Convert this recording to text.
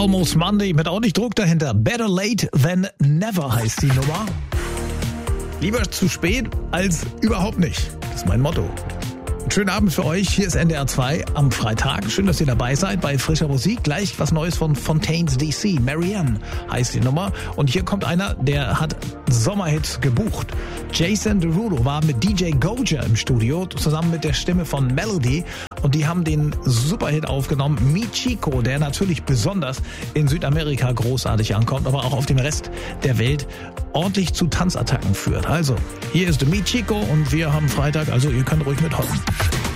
Almost Monday mit ordentlich Druck dahinter. Better late than never heißt die Nummer. Lieber zu spät als überhaupt nicht. Das ist mein Motto. Schönen Abend für euch. Hier ist NDR 2 am Freitag. Schön, dass ihr dabei seid bei frischer Musik. Gleich was Neues von Fontaines DC. Marianne heißt die Nummer. Und hier kommt einer, der hat Sommerhits gebucht. Jason Derulo war mit DJ Goja im Studio, zusammen mit der Stimme von Melody. Und die haben den Superhit aufgenommen, Mi Chico, der natürlich besonders in Südamerika großartig ankommt, aber auch auf dem Rest der Welt ordentlich zu Tanzattacken führt. Also, hier ist Mi Chico und wir haben Freitag, also ihr könnt ruhig mithocken.